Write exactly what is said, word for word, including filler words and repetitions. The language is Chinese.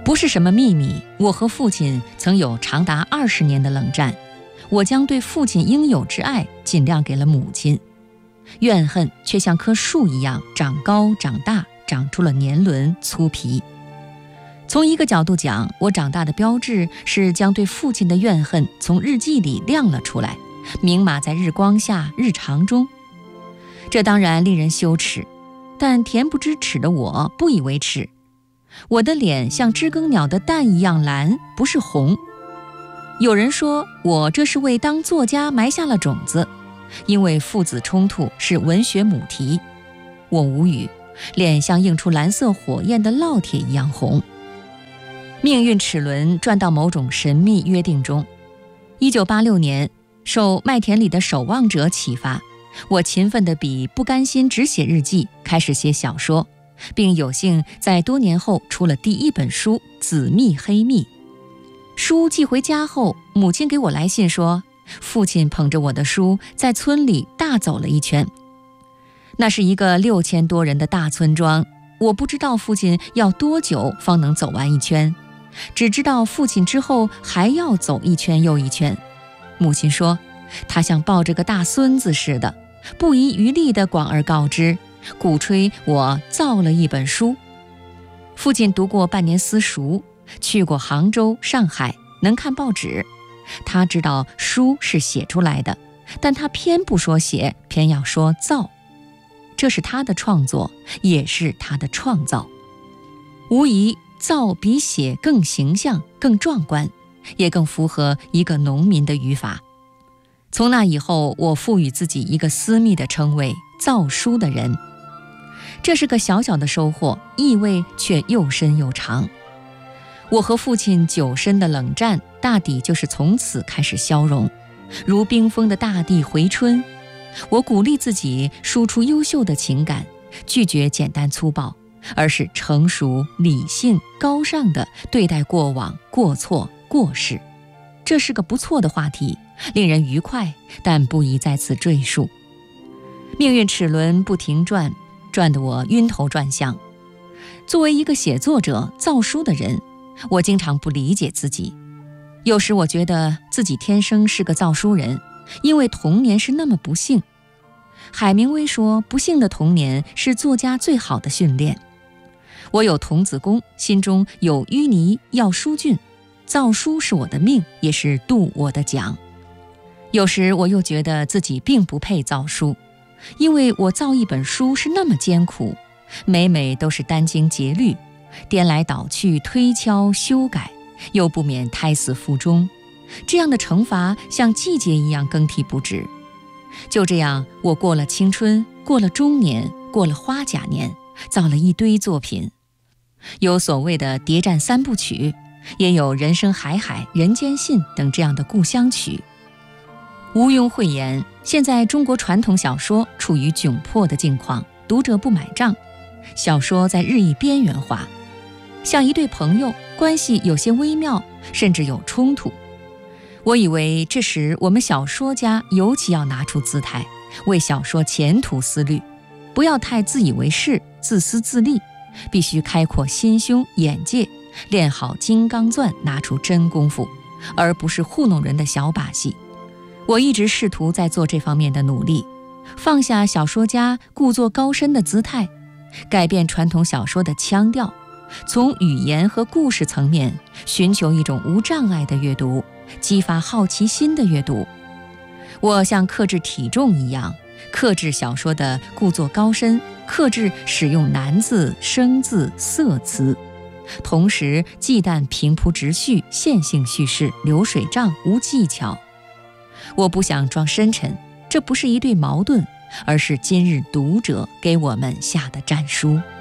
不是什么秘密，我和父亲曾有长达二十年的冷战，我将对父亲应有之爱尽量给了母亲，怨恨却像棵树一样长高长大，长出了年轮粗皮。从一个角度讲，我长大的标志是将对父亲的怨恨从日记里亮了出来，明码在日光下日常中。这当然令人羞耻，但恬不知耻的我不以为耻。我的脸像知更鸟的蛋一样蓝，不是红。有人说我这是为当作家埋下了种子，因为父子冲突是文学母题。我无语，脸像映出蓝色火焰的烙铁一样红。命运齿轮转到某种神秘约定中。一九八六年，受麦田里的守望者启发，我勤奋地比不甘心只写日记，开始写小说，并有幸在多年后出了第一本书《紫蜜黑蜜》。书寄回家后，母亲给我来信说，父亲捧着我的书在村里大走了一圈。那是一个六千多人的大村庄，我不知道父亲要多久方能走完一圈，只知道父亲之后还要走一圈又一圈。母亲说，他像抱着个大孙子似的，不遗余力地广而告之，鼓吹我造了一本书。父亲读过半年私塾，去过杭州、上海，能看报纸。他知道书是写出来的，但他偏不说写，偏要说造。这是他的创作，也是他的创造。无疑，造比写更形象、更壮观，也更符合一个农民的语法。从那以后，我赋予自己一个私密的称谓——造书的人。这是个小小的收获，意味却又深又长。我和父亲久深的冷战，大抵就是从此开始消融，如冰封的大地回春。我鼓励自己输出优秀的情感，拒绝简单粗暴，而是成熟、理性、高尚地对待过往、过错、过失。这是个不错的话题，令人愉快，但不宜在此赘述。命运齿轮不停转，转得我晕头转向。作为一个写作者、造书的人，我经常不理解自己。有时我觉得自己天生是个造书人，因为童年是那么不幸。海明威说，不幸的童年是作家最好的训练。我有童子功，心中有淤泥要疏浚，造书是我的命，也是渡我的桨。有时我又觉得自己并不配造书，因为我造一本书是那么艰苦，每每都是殚精竭虑，颠来倒去，推敲修改，又不免胎死腹中。这样的惩罚像季节一样更替不止。就这样，我过了青春，过了中年，过了花甲年，造了一堆作品。有所谓的谍战三部曲，也有人生海海、人间信等这样的故乡曲。毋庸讳言，现在中国传统小说处于窘迫的境况，读者不买账，小说在日益边缘化，像一对朋友，关系有些微妙，甚至有冲突。我以为这时我们小说家尤其要拿出姿态，为小说前途思虑，不要太自以为是、自私自利，必须开阔心胸眼界，练好金刚钻，拿出真功夫，而不是糊弄人的小把戏。我一直试图在做这方面的努力，放下小说家故作高深的姿态，改变传统小说的腔调，从语言和故事层面寻求一种无障碍的阅读，激发好奇心的阅读。我像克制体重一样，克制小说的故作高深，克制使用难字、生字、色词，同时忌惮平铺直叙、线性叙事、流水账、无技巧。我不想装深沉，这不是一对矛盾，而是今日读者给我们下的战书。